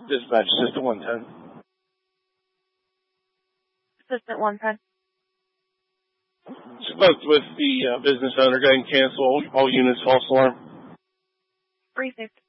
Dispatch, Assistant 110. Assistant 110. Spoke with the business owner. Go ahead and cancel all units, false alarm. 350.